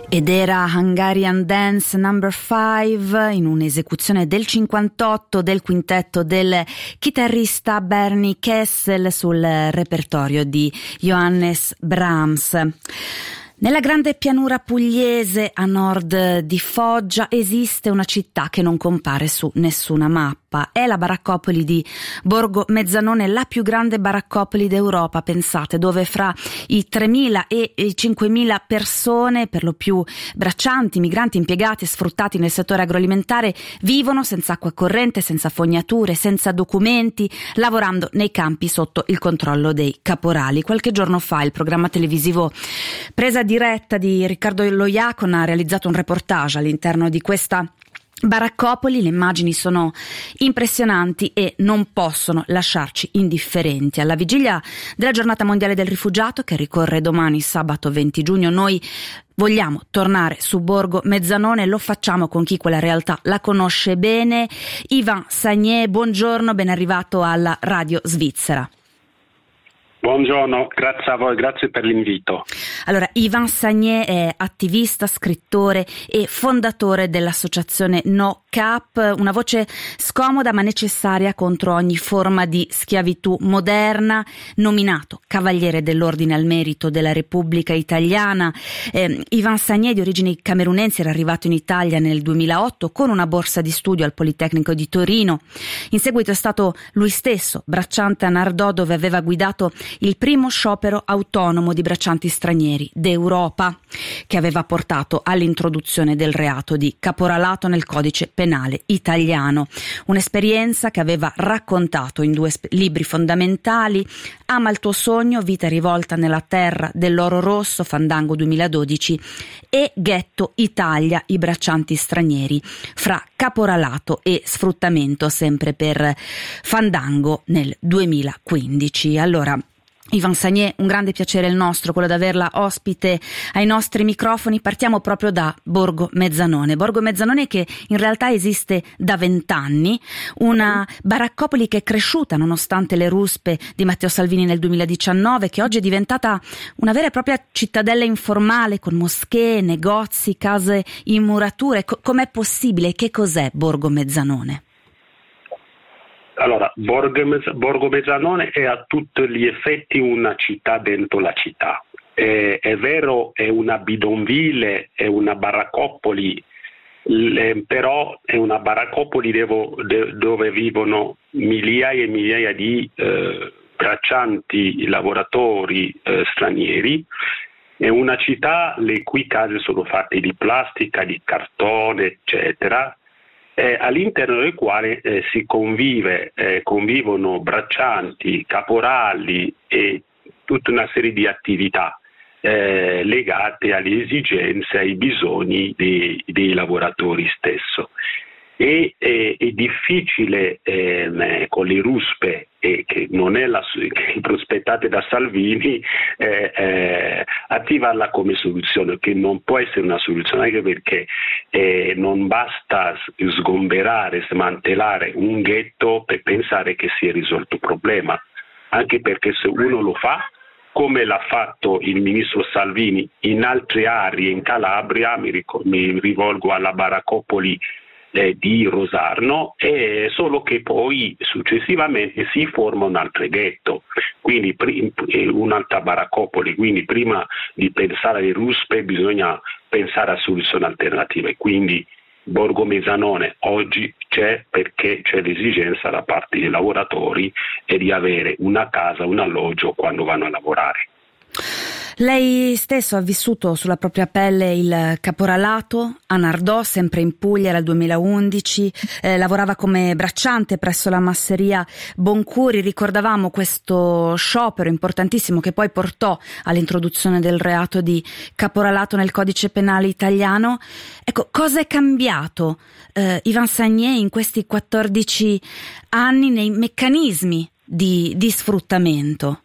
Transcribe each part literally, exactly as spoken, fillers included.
Ed era Hungarian Dance number five in un'esecuzione del cinquantotto del quintetto del chitarrista Bernie Kessel sul repertorio di Johannes Brahms. Nella grande pianura pugliese a nord di Foggia esiste una città che non compare su nessuna mappa. È la baraccopoli di Borgo Mezzanone, la più grande baraccopoli d'Europa, pensate, dove fra i tremila e i cinquemila persone, per lo più braccianti, migranti, impiegati e sfruttati nel settore agroalimentare, vivono senza acqua corrente, senza fognature, senza documenti, lavorando nei campi sotto il controllo dei caporali. Qualche giorno fa il programma televisivo Presa diretta di Riccardo Loiacona ha realizzato un reportage all'interno di questa baraccopoli. Le immagini sono impressionanti e non possono lasciarci indifferenti. Alla vigilia della giornata mondiale del rifugiato, che ricorre domani sabato venti giugno, noi vogliamo tornare su Borgo Mezzanone. Lo facciamo con chi quella realtà la conosce bene. Ivan Sagné, buongiorno, ben arrivato alla Radio Svizzera. Buongiorno, grazie a voi, grazie per l'invito. Allora, Ivan Sagné è attivista, scrittore e fondatore dell'associazione No Cap, una voce scomoda ma necessaria contro ogni forma di schiavitù moderna, nominato Cavaliere dell'Ordine al Merito della Repubblica Italiana. Eh, Ivan Sagné, di origini camerunensi, era arrivato in Italia nel duemilaotto con una borsa di studio al Politecnico di Torino. In seguito è stato lui stesso bracciante a Nardò, dove aveva guidato il primo sciopero autonomo di braccianti stranieri d'Europa, che aveva portato all'introduzione del reato di caporalato nel codice penale italiano. Un'esperienza che aveva raccontato in due sp- libri fondamentali: Ama il tuo sogno, vita rivolta nella terra dell'oro rosso, Fandango duemiladodici, e Ghetto Italia, i braccianti stranieri, fra caporalato e sfruttamento, sempre per Fandango nel duemilaquindici. Allora, Ivan Sagné, un grande piacere il nostro, quello di averla ospite ai nostri microfoni. Partiamo proprio da Borgo Mezzanone. Borgo Mezzanone che in realtà esiste da vent'anni, una baraccopoli che è cresciuta nonostante le ruspe di Matteo Salvini nel duemiladiciannove, che oggi è diventata una vera e propria cittadella informale con moschee, negozi, case in murature. Co- com'è possibile? Che cos'è Borgo Mezzanone? Allora, Borgo, Borgo Mezzanone è a tutti gli effetti una città dentro la città. È, è vero, è una bidonville, è una baraccopoli, le, però è una baraccopoli devo, de, dove vivono migliaia e migliaia di eh, braccianti, lavoratori eh, stranieri. È una città le cui case sono fatte di plastica, di cartone, eccetera. Eh, all'interno del quale eh, si convive, eh, convivono braccianti, caporali e tutta una serie di attività eh, legate alle esigenze, ai bisogni dei, dei lavoratori stesso. E eh, è difficile eh, con le ruspe, eh, che non è la, che prospettate da Salvini, eh, eh, attivarla come soluzione, che non può essere una soluzione, anche perché eh, non basta sgomberare, smantellare un ghetto per pensare che si è risolto il problema, anche perché se uno lo fa, come l'ha fatto il ministro Salvini in altre aree in Calabria, mi, ricor- mi rivolgo alla baraccopoli Eh, di Rosarno, eh, solo che poi successivamente si forma un altro ghetto, quindi prim- un'altra baraccopoli, quindi prima di pensare alle ruspe bisogna pensare a soluzioni alternative. Quindi Borgo Mezzanone oggi c'è perché c'è l'esigenza da parte dei lavoratori e di avere una casa, un alloggio quando vanno a lavorare. Lei stesso ha vissuto sulla propria pelle il caporalato a Nardò, sempre in Puglia, era il duemilaundici, eh, lavorava come bracciante presso la masseria Boncuri. Ricordavamo questo sciopero importantissimo che poi portò all'introduzione del reato di caporalato nel codice penale italiano. Ecco, cosa è cambiato, eh, Ivan Sagné, in questi quattordici anni nei meccanismi di, di sfruttamento?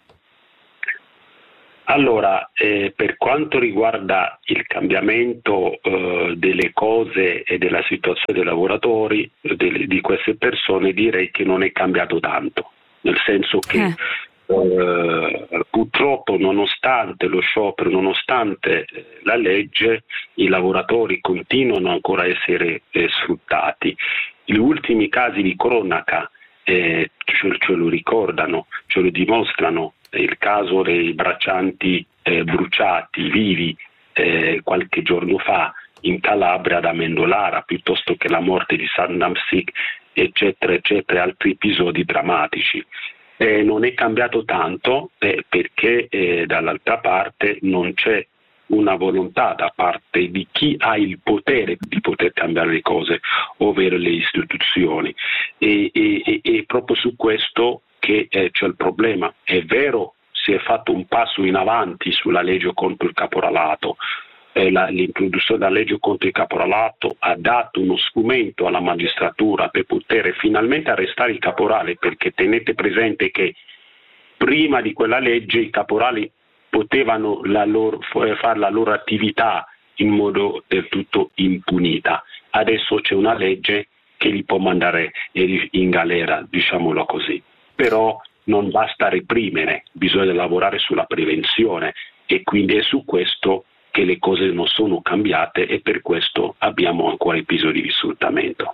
Allora, eh, per quanto riguarda il cambiamento eh, delle cose e della situazione dei lavoratori, eh, de, di queste persone, direi che non è cambiato tanto, nel senso che eh. eh, purtroppo nonostante lo sciopero, nonostante la legge, i lavoratori continuano ancora a essere eh, sfruttati. Gli ultimi casi di cronaca eh, ce, ce lo ricordano, ce lo dimostrano, il caso dei braccianti eh, bruciati vivi eh, qualche giorno fa in Calabria ad Amendolara, piuttosto che la morte di Sandam Sik, eccetera, eccetera, altri episodi drammatici. Eh, non è cambiato tanto eh, perché eh, dall'altra parte non c'è una volontà da parte di chi ha il potere di poter cambiare le cose, ovvero le istituzioni. E, e, e proprio su questo che eh, c'è il problema. È vero, si è fatto un passo in avanti sulla legge contro il caporalato. Eh, la, l'introduzione della legge contro il caporalato ha dato uno strumento alla magistratura per poter finalmente arrestare i caporali, perché tenete presente che prima di quella legge i caporali potevano la loro, fare la loro attività in modo del tutto impunita. Adesso c'è una legge che li può mandare in galera, diciamolo così. Però non basta reprimere, bisogna lavorare sulla prevenzione, e quindi è su questo che le cose non sono cambiate, e per questo abbiamo ancora episodi di sfruttamento.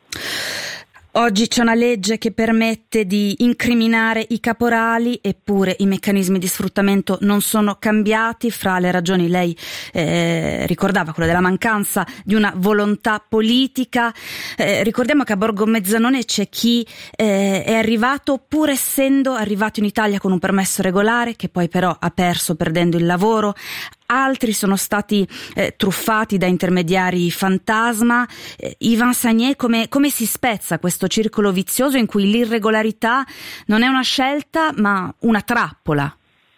Oggi c'è una legge che permette di incriminare i caporali, eppure i meccanismi di sfruttamento non sono cambiati. Fra le ragioni lei eh, ricordava quella della mancanza di una volontà politica. Eh, ricordiamo che a Borgo Mezzanone c'è chi eh, è arrivato pur essendo arrivato in Italia con un permesso regolare, che poi però ha perso perdendo il lavoro. Altri sono stati eh, truffati da intermediari fantasma. Eh, Ivan Sagné, come, come si spezza questo circolo vizioso in cui l'irregolarità non è una scelta ma una trappola?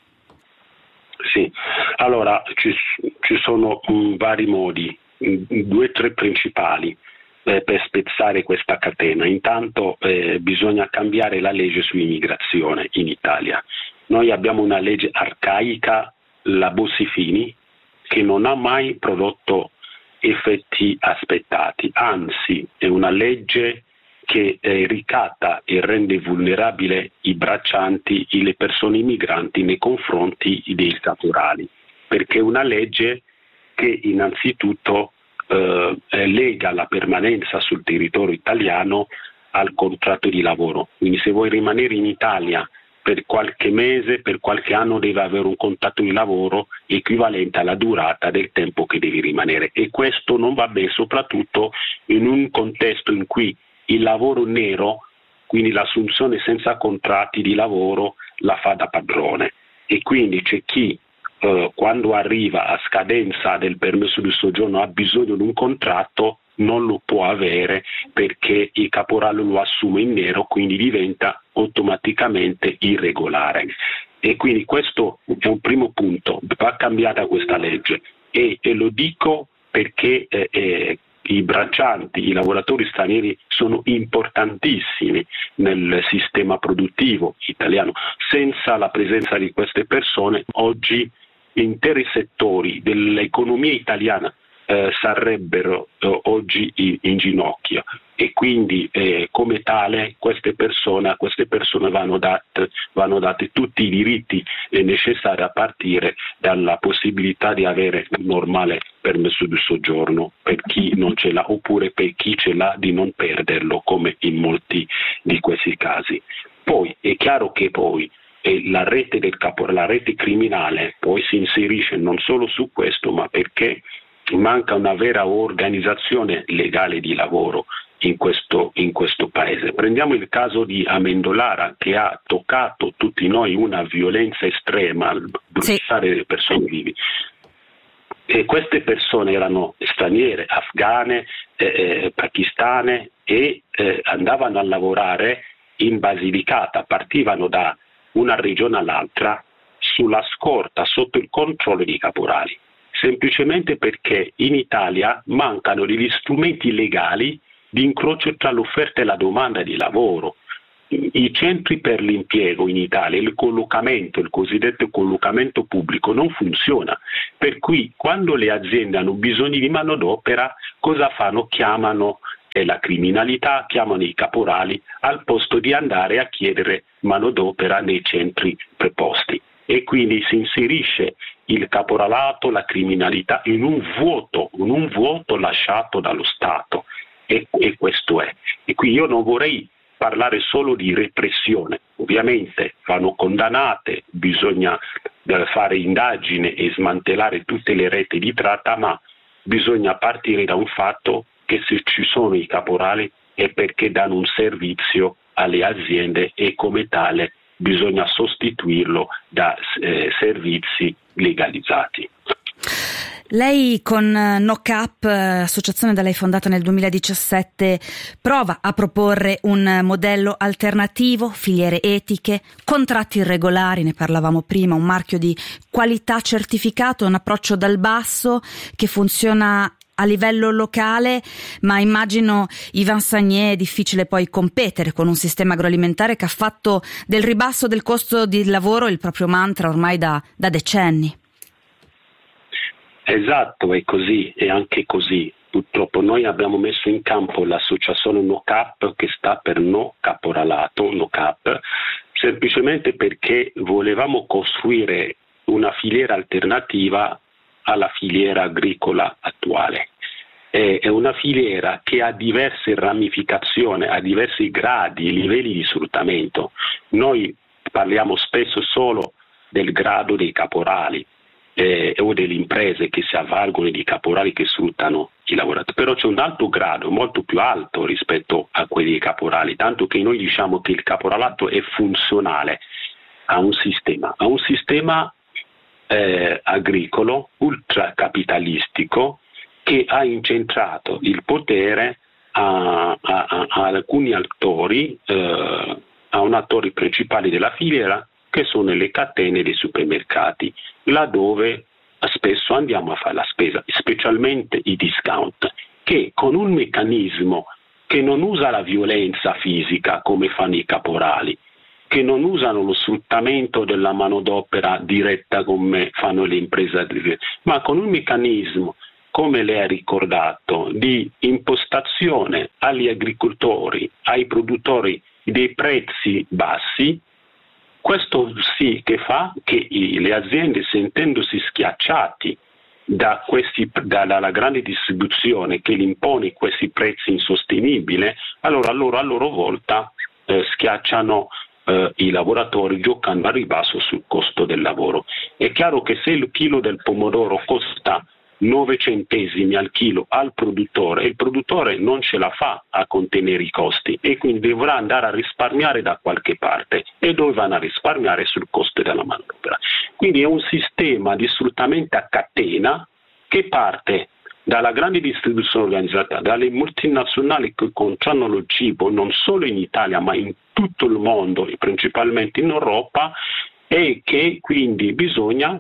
Sì, allora ci, ci sono um, vari modi, due o tre principali eh, per spezzare questa catena. Intanto eh, bisogna cambiare la legge sull'immigrazione in Italia. Noi abbiamo una legge arcaica, la Bossi-Fini, che non ha mai prodotto effetti aspettati, anzi è una legge che eh, ricatta e rende vulnerabile i braccianti e le persone immigranti nei confronti dei caporali, perché è una legge che innanzitutto eh, lega la permanenza sul territorio italiano al contratto di lavoro. Quindi se vuoi rimanere in Italia per qualche mese, per qualche anno, deve avere un contratto di lavoro equivalente alla durata del tempo che devi rimanere, e questo non va bene soprattutto in un contesto in cui il lavoro nero, quindi l'assunzione senza contratti di lavoro, la fa da padrone, e quindi c'è chi eh, quando arriva a scadenza del permesso di soggiorno ha bisogno di un contratto, non lo può avere perché il caporale lo assume in nero, quindi diventa automaticamente irregolare. E quindi questo è un primo punto, va cambiata questa legge, e, e lo dico perché eh, eh, i braccianti, i lavoratori stranieri sono importantissimi nel sistema produttivo italiano. Senza la presenza di queste persone oggi interi settori dell'economia italiana Eh, sarebbero eh, oggi in, in ginocchio, e quindi eh, come tale queste persone, a queste persone vanno date, vanno dati tutti i diritti eh, necessari, a partire dalla possibilità di avere un normale permesso di soggiorno per chi non ce l'ha, oppure per chi ce l'ha di non perderlo, come in molti di questi casi. Poi è chiaro che poi eh, la rete del capo, la rete criminale poi si inserisce non solo su questo, ma perché manca una vera organizzazione legale di lavoro in questo, in questo paese. Prendiamo il caso di Amendolara, che ha toccato tutti noi una violenza estrema, al bruciare sì. le persone vive. E queste persone erano straniere, afghane, eh, pakistane, e eh, andavano a lavorare in Basilicata, partivano da una regione all'altra sulla scorta, sotto il controllo dei caporali, semplicemente perché in Italia mancano degli strumenti legali di incrocio tra l'offerta e la domanda di lavoro. I centri per l'impiego in Italia, il collocamento, il cosiddetto collocamento pubblico, non funziona, per cui quando le aziende hanno bisogno di manodopera, cosa fanno? Chiamano e la criminalità chiamano i caporali al posto di andare a chiedere manodopera nei centri preposti. E quindi si inserisce il caporalato, la criminalità in un vuoto, in un vuoto lasciato dallo Stato, e, e questo è. E qui io non vorrei parlare solo di repressione, ovviamente vanno condannate, bisogna fare indagine e smantellare tutte le reti di tratta, ma bisogna partire da un fatto che se ci sono i caporali è perché danno un servizio alle aziende e come tale bisogna sostituirlo da eh, servizi legalizzati. Lei con NoCap, associazione da lei fondata nel duemiladiciassette, prova a proporre un modello alternativo, filiere etiche, contratti irregolari, ne parlavamo prima, un marchio di qualità certificato, un approccio dal basso che funziona a livello locale, ma immagino, Yvan Sagné, è difficile poi competere con un sistema agroalimentare che ha fatto del ribasso del costo di lavoro il proprio mantra ormai da, da decenni. Esatto, è così, è anche così. Purtroppo noi abbiamo messo in campo l'associazione NoCap, che sta per No Caporalato, NoCap, semplicemente perché volevamo costruire una filiera alternativa alla filiera agricola attuale. È una filiera che ha diverse ramificazioni, ha diversi gradi e livelli di sfruttamento. Noi parliamo spesso solo del grado dei caporali eh, o delle imprese che si avvalgono di caporali che sfruttano i lavoratori, però c'è un altro grado molto più alto rispetto a quelli dei caporali, tanto che noi diciamo che il caporalato è funzionale a un sistema, a un sistema Eh, agricolo ultracapitalistico che ha incentrato il potere a, a, a, a alcuni attori, eh, a un attore principale della filiera che sono le catene dei supermercati, laddove spesso andiamo a fare la spesa, specialmente i discount, che con un meccanismo che non usa la violenza fisica come fanno i caporali, che non usano lo sfruttamento della manodopera diretta come fanno le imprese, ma con un meccanismo, come lei ha ricordato, di impostazione agli agricoltori, ai produttori dei prezzi bassi. Questo sì che fa che le aziende, sentendosi schiacciati da questi, dalla grande distribuzione che gli impone questi prezzi insostenibili, allora loro a loro volta eh, schiacciano Uh, i lavoratori, giocando a ribasso sul costo del lavoro. È chiaro che se il chilo del pomodoro costa nove centesimi al chilo al produttore, il produttore non ce la fa a contenere i costi e quindi dovrà andare a risparmiare da qualche parte, e dove vanno a risparmiare? Sul costo della manodopera. Quindi è un sistema di sfruttamento a catena che parte dalla grande distribuzione organizzata, dalle multinazionali che controllano il cibo non solo in Italia ma in tutto il mondo e principalmente in Europa, e che quindi bisogna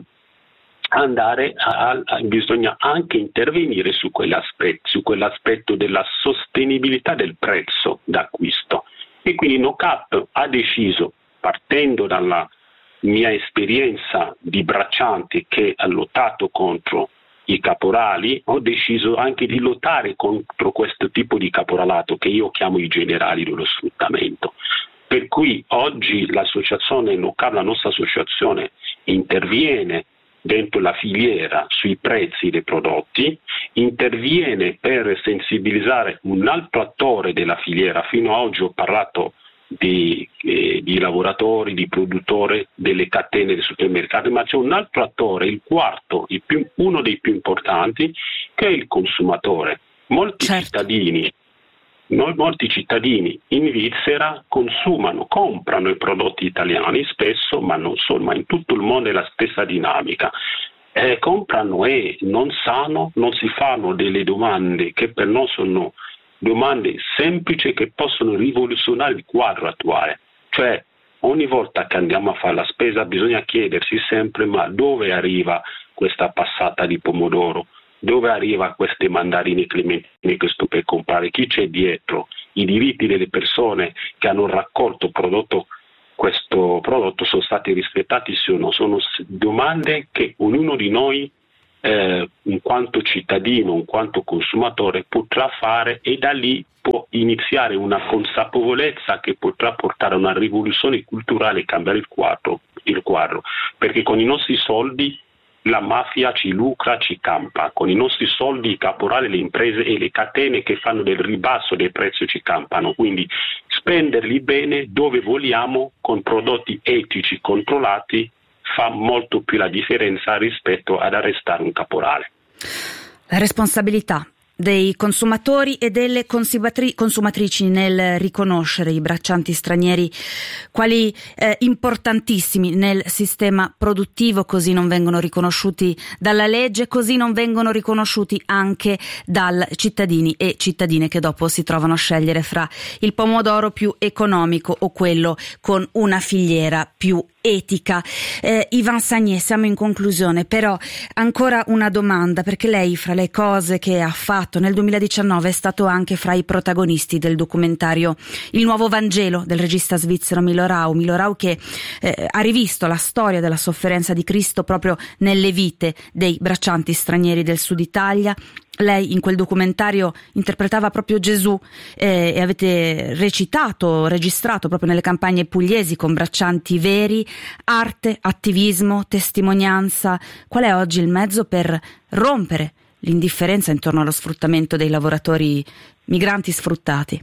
andare a, a bisogna anche intervenire su quell'aspetto, su quell'aspetto della sostenibilità del prezzo d'acquisto. E quindi NoCap ha deciso, partendo dalla mia esperienza di bracciante che ha lottato contro i caporali, ho deciso anche di lottare contro questo tipo di caporalato che io chiamo i generali dello sfruttamento. Per cui oggi l'associazione NoCap, la nostra associazione, interviene dentro la filiera sui prezzi dei prodotti, interviene per sensibilizzare un altro attore della filiera. Fino ad oggi ho parlato Di, eh, di lavoratori, di produttori delle catene dei supermercati, ma c'è un altro attore, il quarto, il più, uno dei più importanti, che è il consumatore. Molti certo. cittadini, no, molti cittadini in Svizzera consumano, comprano i prodotti italiani spesso, ma non solo, ma in tutto il mondo è la stessa dinamica. Eh, comprano e non sanno, non si fanno delle domande che per noi sono domande semplici che possono rivoluzionare il quadro attuale. Cioè, ogni volta che andiamo a fare la spesa bisogna chiedersi sempre: ma dove arriva questa passata di pomodoro? Dove arriva queste mandarine clementine che sto per comprare? Chi c'è dietro? I diritti delle persone che hanno raccolto prodotto, questo prodotto sono stati rispettati? Sono, sono domande che ognuno di noi Eh, in quanto cittadino, in quanto consumatore, potrà fare, e da lì può iniziare una consapevolezza che potrà portare a una rivoluzione culturale e cambiare il quadro, il quadro, perché con i nostri soldi la mafia ci lucra, ci campa, con i nostri soldi i caporali, le imprese e le catene che fanno del ribasso dei prezzi ci campano, quindi spenderli bene dove vogliamo con prodotti etici controllati fa molto più la differenza rispetto ad arrestare un caporale. La responsabilità dei consumatori e delle consumatri- consumatrici nel riconoscere i braccianti stranieri quali eh, importantissimi nel sistema produttivo, così non vengono riconosciuti dalla legge, così non vengono riconosciuti anche dai cittadini e cittadine che dopo si trovano a scegliere fra il pomodoro più economico o quello con una filiera più etica. Eh, Yvan Sagné, siamo in conclusione, però ancora una domanda, perché lei fra le cose che ha fatto nel duemiladiciannove è stato anche fra i protagonisti del documentario Il nuovo Vangelo del regista svizzero Milo Rau, Milo Rau che eh, ha rivisto la storia della sofferenza di Cristo proprio nelle vite dei braccianti stranieri del sud Italia. Lei in quel documentario interpretava proprio Gesù eh, e avete recitato, registrato proprio nelle campagne pugliesi con braccianti veri. Arte, attivismo, testimonianza. Qual è oggi il mezzo per rompere l'indifferenza intorno allo sfruttamento dei lavoratori migranti sfruttati?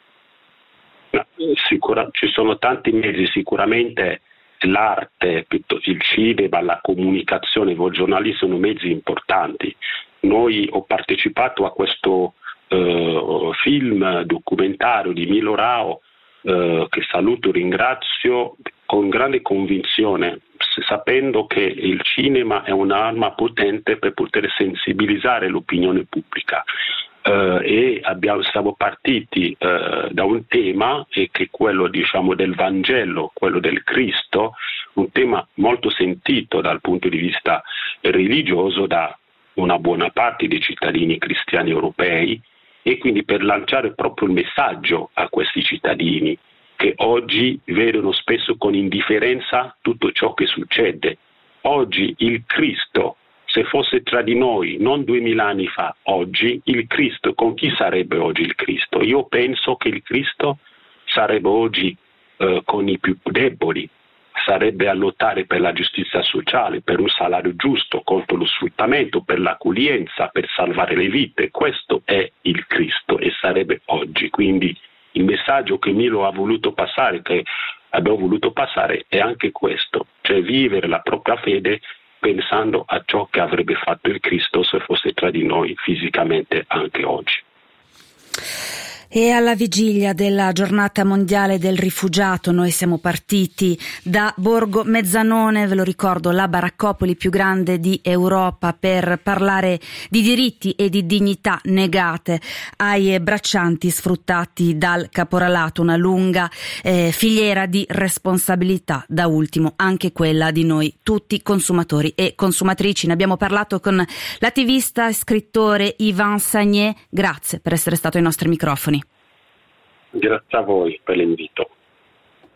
Sicura, ci sono tanti mezzi, sicuramente l'arte, il cinema, la comunicazione, il giornalismo sono mezzi importanti. Noi ho partecipato a questo uh, film documentario di Milo Rau uh, che saluto e ringrazio con grande convinzione, sapendo che il cinema è un'arma potente per poter sensibilizzare l'opinione pubblica. Uh, e abbiamo, siamo partiti uh, da un tema e che è quello, diciamo, del Vangelo, quello del Cristo, un tema molto sentito dal punto di vista religioso da una buona parte dei cittadini cristiani europei, e quindi per lanciare proprio il messaggio a questi cittadini che oggi vedono spesso con indifferenza tutto ciò che succede. Oggi il Cristo, se fosse tra di noi, non duemila anni fa, oggi il Cristo, con chi sarebbe oggi il Cristo? Io penso che il Cristo sarebbe oggi eh, con i più deboli, sarebbe a lottare per la giustizia sociale, per un salario giusto, contro lo sfruttamento, per l'accoglienza, per salvare le vite. Questo è il Cristo e sarebbe oggi. Quindi il messaggio che Milo ha voluto passare, che abbiamo voluto passare, è anche questo, cioè vivere la propria fede pensando a ciò che avrebbe fatto il Cristo se fosse tra di noi fisicamente anche oggi. E alla vigilia della giornata mondiale del rifugiato noi siamo partiti da Borgo Mezzanone, ve lo ricordo, la baraccopoli più grande di Europa, per parlare di diritti e di dignità negate ai braccianti sfruttati dal caporalato, una lunga eh, filiera di responsabilità, da ultimo anche quella di noi tutti consumatori e consumatrici. Ne abbiamo parlato con l'attivista e scrittore Yvan Sagné. Grazie per essere stato ai nostri microfoni. Grazie a voi per l'invito.